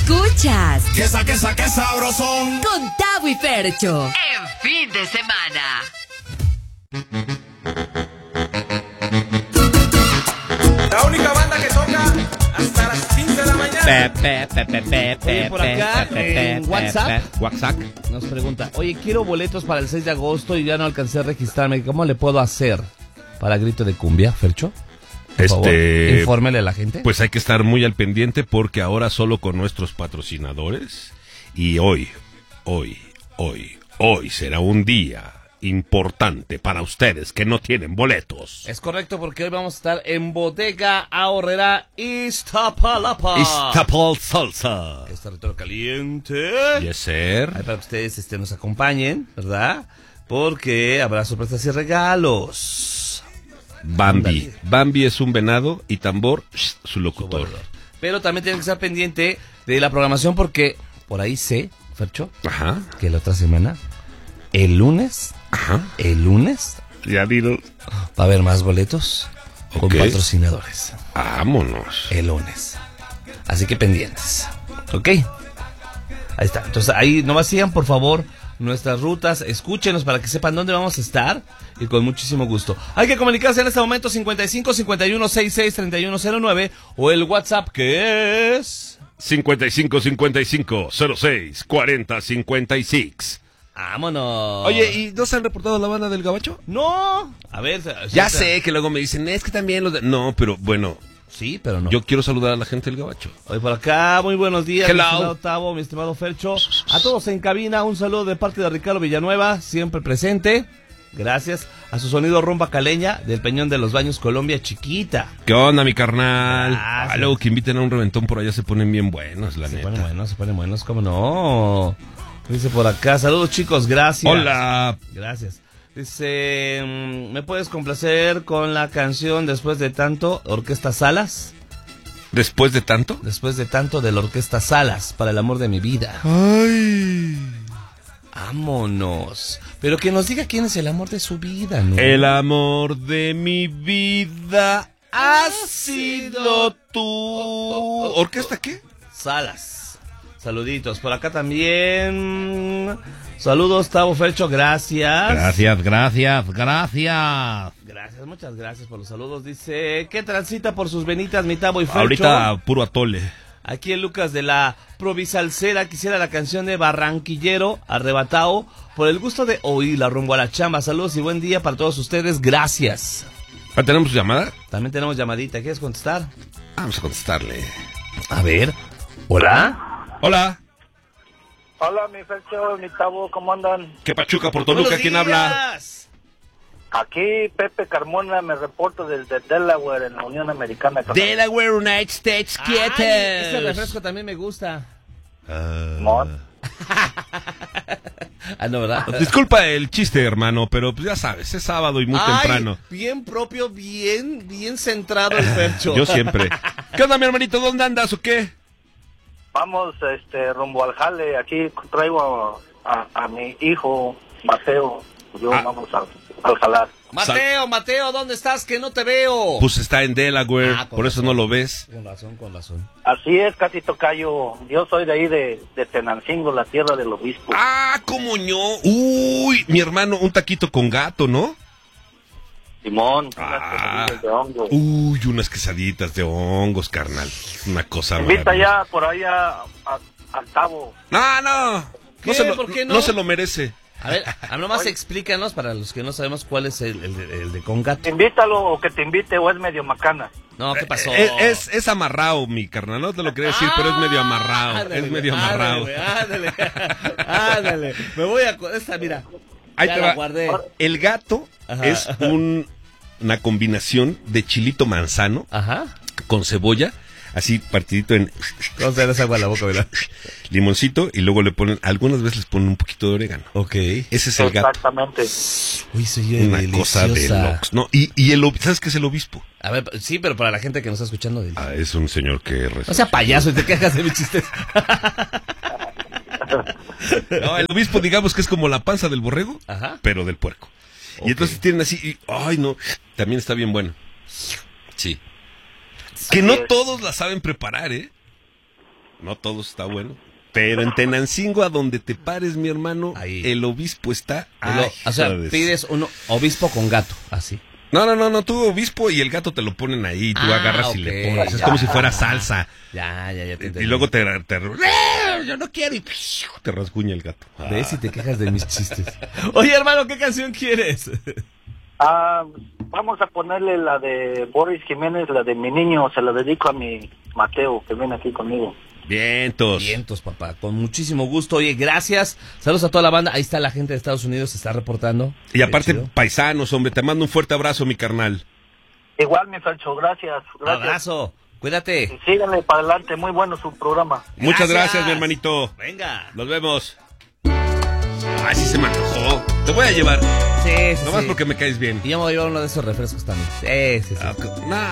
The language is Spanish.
Escuchas ¡Qué sabrosón! con Tavo y Fercho en fin de semana. La única banda que toca hasta las 5 de la mañana. Oye, por acá en WhatsApp WhatsApp nos pregunta, oye, quiero boletos para el 6 de agosto y ya no alcancé a registrarme. ¿Cómo le puedo hacer para Grito de Cumbia, Fercho? Por favor, infórmele a la gente. Pues hay que estar muy al pendiente porque ahora solo con nuestros patrocinadores y hoy será un día importante para ustedes que no tienen boletos. Es correcto, porque hoy vamos a estar en Bodega Aurrera Iztapalapa. Iztapal Salsa. Es territorio caliente. Yes, sir. Ahí para que ustedes nos acompañen, ¿verdad? Porque habrá sorpresas y regalos. Bambi. Bambi es un venado y Tambor, su locutor. Pero también tienen que estar pendiente de la programación porque por ahí sé, Fercho, Ajá. que la otra semana, el lunes, Ya dilo. va a haber más boletos con Ok. patrocinadores. Vámonos. El lunes. Así que pendientes. ¿Ok? Ahí está. Entonces ahí nomás sigan, por favor, nuestras rutas. Escúchenos para que sepan dónde vamos a estar. Y con muchísimo gusto. Hay que comunicarse en este momento 55 51 66 3109 o el WhatsApp que es 55 55 06 40 56. ¡vámonos! Oye, ¿y no se han reportado la banda del Gabacho? ¡no! A ver... Ya sé que luego me dicen, es que también los de... No, pero bueno, Sí, pero no. yo quiero saludar a la gente del Gabacho. Hoy por acá, muy buenos días, Hello. mi estimado Tavo, mi estimado Fercho. A todos en cabina, un saludo de parte de Ricardo Villanueva, siempre presente. Gracias a su sonido rumba caleña del Peñón de los Baños, Colombia Chiquita. ¿Qué onda, mi carnal? Gracias. Luego que inviten a un reventón por allá se ponen bien buenos, la Se neta. ponen buenos, ¿cómo no? Dice por acá, saludos chicos, gracias. Hola. Gracias. Dice, ¿me puedes complacer con la canción Después de Tanto, Orquesta Salas? ¿Después de tanto? Después de Tanto de la Orquesta Salas, para el amor de mi vida. Ay. Vámonos. Pero que nos diga quién es el amor de su vida, ¿no? El amor de mi vida ha sido tú. ¿Orquesta qué? Salas. Saluditos. Por acá también. Saludos, Tavo Fercho, gracias. Gracias. Gracias, muchas gracias por los saludos. Dice, ¿qué transita por sus venitas, mi Tavo y Fercho? Ahorita puro atole. Aquí el Lucas de la Provisalcera quisiera la canción de Barranquillero, Arrebatao, por el gusto de oírla rumbo a la chamba. Saludos y buen día para todos ustedes. Gracias. ¿Tenemos llamada? También tenemos llamadita. ¿Quieres contestar? Vamos a contestarle. A ver. ¿Hola? Hola. Hola, mi Fercho, mi Tavo, ¿cómo andan? ¿Qué pachuca por Toluca? ¿Quién habla? Aquí Pepe Carmona, me reporto desde Delaware, en la Unión Americana. Delaware, United States, Ay, ese refresco también me gusta. Mon. Ah, no, ¿verdad? Disculpa el chiste, hermano, pero pues ya sabes, es sábado y muy temprano. Bien propio, bien centrado el Fercho. Yo siempre. ¿Qué onda, mi hermanito? ¿Dónde andas o qué? Vamos, rumbo al jale. Aquí traigo a mi hijo, Mateo. Yo vamos al jalar. Mateo, ¿dónde estás? Que no te veo. Pues está en Delaware, por eso no lo ves. Con razón. Así es, casi tocayo. Yo soy de ahí, de Tenancingo, la tierra del obispo. ¡Ah, cómo no! Uy, mi hermano, un taquito con gato, ¿no? Simón, unas quesadillas de hongo. Uy, unas quesaditas de hongos, carnal. Una cosa Invita maravillosa. ya por ahí al Tavo. No. ¿Qué? ¿Por qué no? No se lo merece. A ver, nomás explícanos para los que no sabemos cuál es el de con gato. Invítalo o que te invite o es medio macana. No, ¿qué pasó? Es amarrado, mi carnal. No te lo quería decir, pero es medio amarrado. Ándale, Es medio amarrado. Ándale. Me voy a... Esta, mira. Ahí Ya te la va. guardé. El gato es una combinación de chilito manzano Ajá. con cebolla, así partidito en ¿Cómo se das agua a la boca, verdad? limoncito, y luego le ponen, algunas veces les ponen un poquito de orégano. Ok. Ese es el gato. Exactamente. Uy, soy Una cosa de locos. No, y ¿sabes qué es el obispo? A ver, sí, pero para la gente que nos está escuchando. Es un señor que reza. No sea payaso y te quejas de mis chistes. No, el obispo, digamos que es como la panza del borrego, Ajá. pero del puerco. Y entonces tienen así, ay no, también está bien bueno. Sí. Que no todos la saben preparar, ¿eh? No todo está bueno. Pero en Tenancingo, a donde te pares, mi hermano, Ahí. el obispo está... O sea, pides un obispo con gato, así. No, tú obispo y el gato te lo ponen ahí, tú agarras y le pones. Es como si fuera salsa. Ya. Y luego yo no quiero y te rasguña el gato. ¿Ves si te quejas de mis chistes? Oye, hermano, ¿qué canción quieres? Vamos a ponerle la de Boris Jiménez, la de Mi Niño, se la dedico a mi Mateo, que viene aquí conmigo. Vientos, papá, con muchísimo gusto. Oye, gracias. Saludos a toda la banda. Ahí está la gente de Estados Unidos, se está reportando. Y aparte, chido. paisanos, hombre, te mando un fuerte abrazo, mi carnal. Igual, mi Felcho, gracias. Abrazo, cuídate. Síganle para adelante, muy bueno su programa. Muchas gracias, mi hermanito. Venga. Nos vemos. Ay, sí se me antojó. Te voy a llevar. Sí. Nomás porque me caes bien. Y yo me voy a llevar uno de esos refrescos también. Sí. No.